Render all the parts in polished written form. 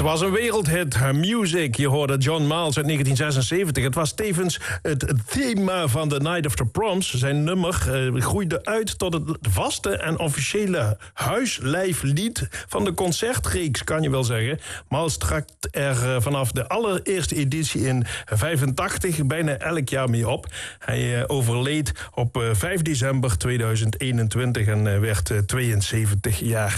was een wereldhit, Music. Je hoorde John Miles uit 1976. Het was tevens het thema van The Night of the Proms. Zijn nummer groeide uit tot het vaste en officiële huislijflied van de concertreeks, kan je wel zeggen. Miles trad er vanaf de allereerste editie in 85 bijna elk jaar mee op. Hij overleed op 5 december 2021 en werd 72 jaar.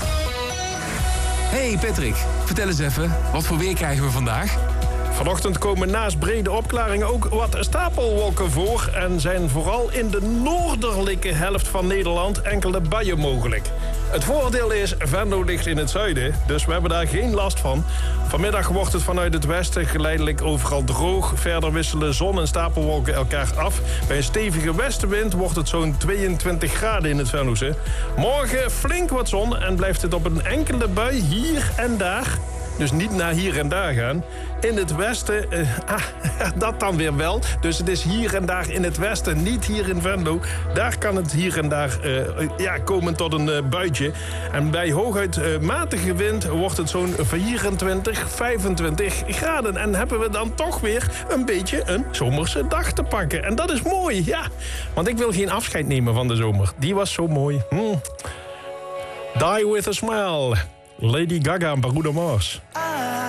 Hey Patrick, vertel eens even, wat voor weer krijgen we vandaag? Vanochtend komen naast brede opklaringen ook wat stapelwolken voor en zijn vooral in de noordelijke helft van Nederland enkele buien mogelijk. Het voordeel is, Venlo ligt in het zuiden, dus we hebben daar geen last van. Vanmiddag wordt het vanuit het westen geleidelijk overal droog. Verder wisselen zon en stapelwolken elkaar af. Bij een stevige westenwind wordt het zo'n 22 graden in het Venlose. Morgen flink wat zon en blijft het op een enkele bui hier en daar. Dus niet naar hier en daar gaan. In het westen, dat dan weer wel. Dus het is hier en daar in het westen, niet hier in Venlo. Daar kan het hier en daar komen tot een buitje. En bij hooguit matige wind wordt het zo'n 24, 25 graden. En hebben we dan toch weer een beetje een zomerse dag te pakken. En dat is mooi, ja. Want ik wil geen afscheid nemen van de zomer. Die was zo mooi. Die with a smile. Lady Gaga en Bruno Mars.